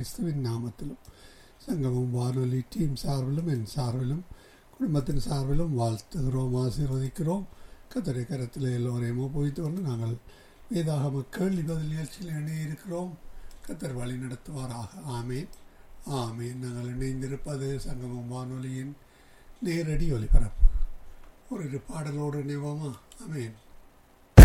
கிறிஸ்துவின் நாமத்திலும் சங்கமம் வானொலி டீம் சார்பிலும் என் சார்பிலும் குடும்பத்தின் சார்பிலும் வாழ்த்துகிறோம், ஆசீர்வதிக்கிறோம். கர்த்தருடைய கரத்தில் எல்லோரையும் ஒப்புவித்து கொண்டு நாங்கள் வேதாகம கேள்வி பதில் நிகழ்ச்சியில் இணையிருக்கிறோம். கர்த்தர் வழி நடத்துவாராக. ஆமேன், ஆமேன். நாங்கள் இணைந்திருப்பது சங்கமம் வானொலியின் நேரடி ஒலிபரப்பு. ஒரு பாடலோடு இணைவோமா? ஆமேன்.